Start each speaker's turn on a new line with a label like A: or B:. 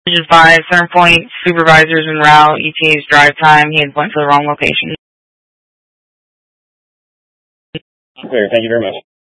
A: 5, Center Point, supervisors en route, ETA's drive time. He had went to the wrong location.
B: Clear, thank you very much.